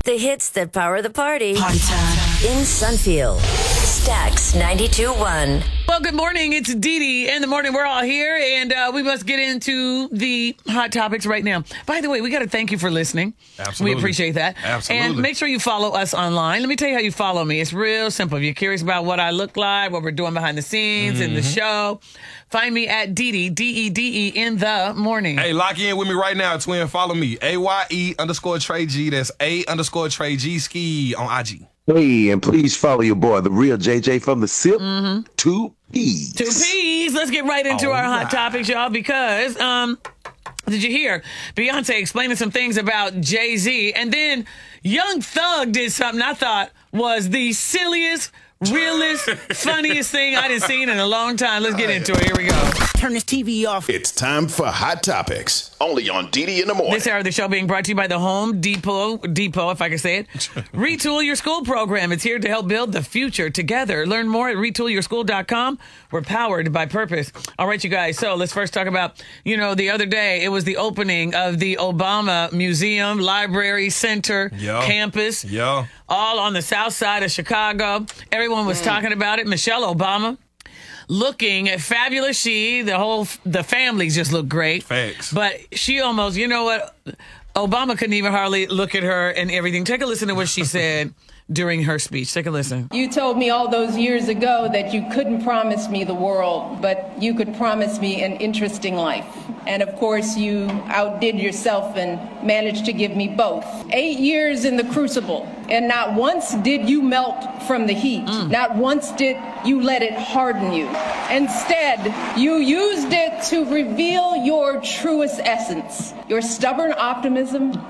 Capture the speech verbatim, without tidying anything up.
The hits that power the party. Party time. In Sunfield. Stax ninety-two point one. Well, good morning. It's Dee Dee in the morning. We're all here, and uh, we must get into the hot topics right now. By the way, we got to thank you for listening. Absolutely. We appreciate that. Absolutely. And make sure you follow us online. Let me tell you how you follow me. It's real simple. If you're curious about what I look like, what we're doing behind the scenes in the show, find me at Dee Dee, D E D E, in the morning. Hey, lock in with me right now, twin. Follow me. A Y E underscore Trey G. That's A underscore Trey G Ski on I G. Hey, and please follow your boy, the real J J from the S I P. Mm-hmm. Two P's. Two P's. Let's get right into All our right. hot topics, y'all, because, um, did you hear Beyonce explaining some things about Jay-Z? And then Young Thug did something I thought was the silliest, realest, funniest thing I'd seen in a long time. Let's get into it. Here we go. Turn this T V off. It's time for Hot Topics, only on D D in the morning. This hour of the show being brought to you by the Home Depot, Depot, if I can say it. Retool Your School program. It's here to help build the future together. Learn more at retool your school dot com. We're powered by purpose. All right, you guys. So let's first talk about, you know, the other day, it was the opening of the Obama Museum, Library Center, Yeah. campus. Yeah. All on the south side of Chicago. Everyone was talking about it. Michelle Obama looking fabulous. She, the whole, the families just look great. Facts. But she almost, you know what? Obama couldn't even hardly look at her and everything. Take a listen to what she said during her speech. Take a listen. You told me all those years ago that you couldn't promise me the world, but you could promise me an interesting life. And of course, you outdid yourself and managed to give me both. Eight years in the crucible, and not once did you melt from the heat. Mm. Not once did you let it harden you. Instead, you used it to reveal your truest essence, your stubborn optimism,